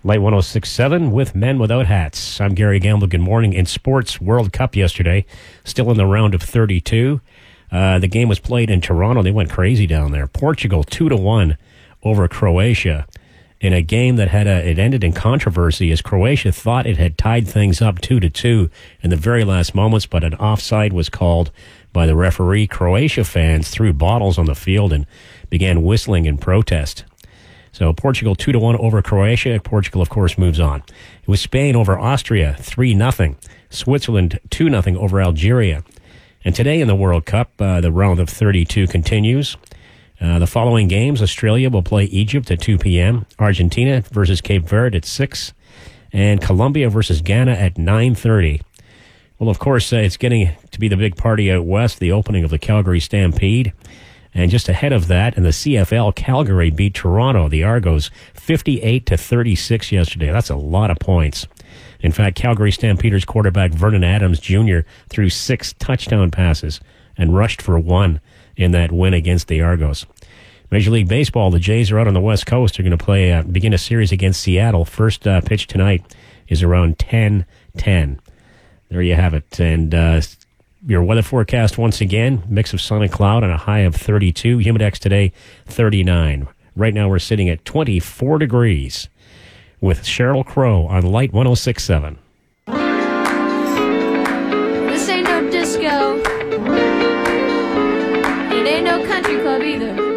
Light 106.7 with Men Without Hats. I'm Gary Gamble. Good morning. In Sports World Cup yesterday, still in the round of 32. The game was played in Toronto. They went crazy down there. Portugal 2-1 over Croatia in a game that it ended in controversy as Croatia thought it had tied things up 2-2 in the very last moments, but an offside was called by the referee. Croatia fans threw bottles on the field and began whistling in protest. So Portugal 2-1 over Croatia. Portugal, of course, moves on. It was Spain over Austria 3-0. Switzerland 2-0 over Algeria. And today in the World Cup, the round of 32 continues. The following games, Australia will play Egypt at 2 p.m., Argentina versus Cape Verde at 6, and Colombia versus Ghana at 9:30. Well, of course, it's getting to be the big party out west, the opening of the Calgary Stampede. And just ahead of that, in the CFL, Calgary beat Toronto, the Argos, 58-36 yesterday. That's a lot of points. In fact, Calgary Stampeders quarterback Vernon Adams Jr. threw 6 touchdown passes and rushed for 1 in that win against the Argos. Major League Baseball, the Jays are out on the West Coast. They're going to begin a series against Seattle. First pitch tonight is around 10:10. There you have it. And your weather forecast once again, mix of sun and cloud and a high of 32. Humidex today, 39. Right now we're sitting at 24 degrees with Sheryl Crow on Light 106.7. This ain't no disco. It ain't no country club either.